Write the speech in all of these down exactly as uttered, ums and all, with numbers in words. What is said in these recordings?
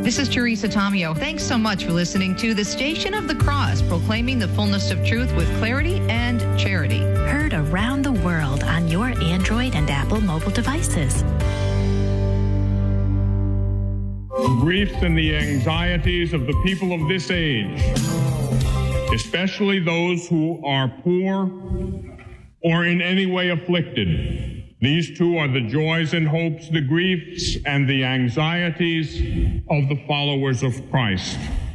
This is Teresa Tomeo. Thanks so much for listening to The Station of the Cross, proclaiming the fullness of truth with clarity and charity. Heard around the world on your Android and Apple mobile devices. The griefs and the anxieties of the people of this age, especially those who are poor or in any way afflicted. These two are the joys and hopes, the griefs and the anxieties of the followers of Christ.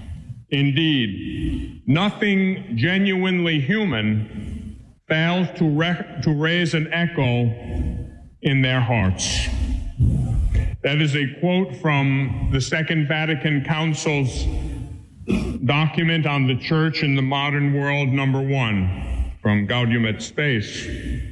Indeed, nothing genuinely human fails to, re- to raise an echo in their hearts. That is a quote from the Second Vatican Council's document on the Church in the Modern World, number one, from Gaudium et Spes.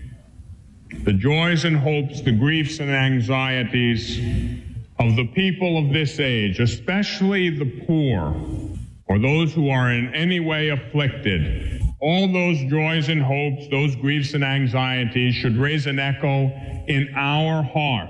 The joys and hopes, the griefs and anxieties of the people of this age, especially the poor or those who are in any way afflicted. All those joys and hopes, those griefs and anxieties should raise an echo in our heart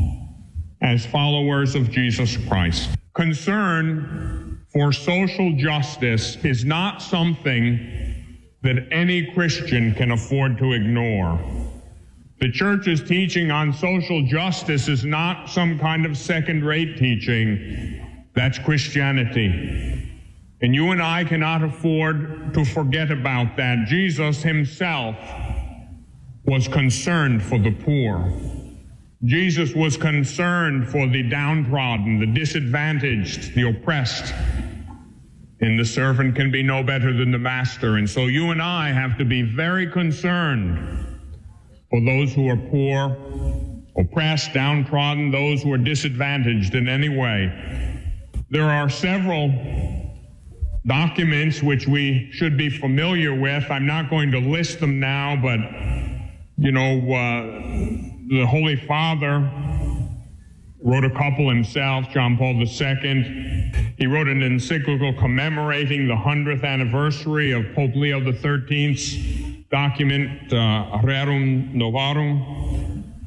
as followers of Jesus Christ. Concern for social justice is not something that any Christian can afford to ignore. The Church's teaching on social justice is not some kind of second-rate teaching. That's Christianity. And you and I cannot afford to forget about that. Jesus himself was concerned for the poor. Jesus was concerned for the downtrodden, the disadvantaged, the oppressed. And the servant can be no better than the master. And so you and I have to be very concerned for those who are poor, oppressed, downtrodden, those who are disadvantaged in any way. There are several documents which we should be familiar with. I'm not going to list them now, but, you know, uh, the Holy Father wrote a couple himself, John Paul the Second. He wrote an encyclical commemorating the hundredth anniversary of Pope Leo the thirteenth's document, uh, Rerum Novarum.